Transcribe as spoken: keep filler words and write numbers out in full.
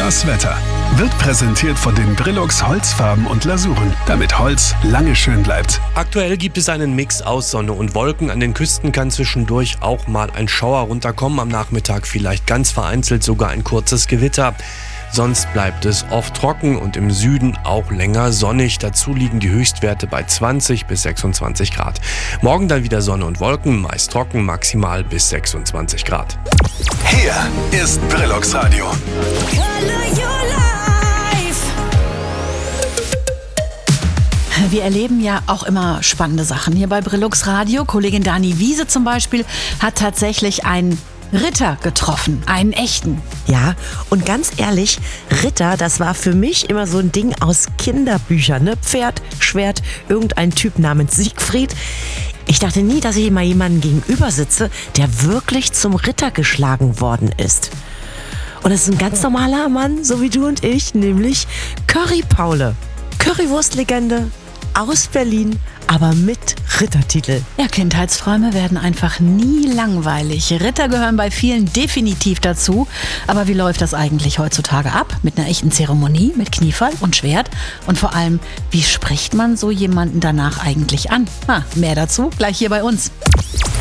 Das Wetter wird präsentiert von den Brillux Holzfarben und Lasuren, damit Holz lange schön bleibt. Aktuell gibt es einen Mix aus Sonne und Wolken. An den Küsten kann zwischendurch auch mal ein Schauer runterkommen. Am Nachmittag vielleicht ganz vereinzelt sogar ein kurzes Gewitter. Sonst bleibt es oft trocken und im Süden auch länger sonnig. Dazu liegen die Höchstwerte bei zwanzig bis sechsundzwanzig Grad. Morgen dann wieder Sonne und Wolken, meist trocken, maximal bis sechsundzwanzig Grad. Hier ist Brillux Radio. Wir erleben ja auch immer spannende Sachen hier bei Brillux Radio. Kollegin Dani Wiese zum Beispiel hat tatsächlich einen Ritter getroffen, einen echten. Ja, und ganz ehrlich, Ritter, das war für mich immer so ein Ding aus Kinderbüchern, ne? Pferd, Schwert, irgendein Typ namens Siegfried. Ich dachte nie, dass ich mal jemanden gegenüber sitze, der wirklich zum Ritter geschlagen worden ist. Und das ist ein ganz normaler Mann, so wie du und ich, nämlich Curry Paule. Currywurstlegende aus Berlin, aber mit Rittertitel. Ja, Kindheitsträume werden einfach nie langweilig. Ritter gehören bei vielen definitiv dazu. Aber wie läuft das eigentlich heutzutage ab? Mit einer echten Zeremonie, mit Kniefall und Schwert? Und vor allem, wie spricht man so jemanden danach eigentlich an? Ah, mehr dazu gleich hier bei uns.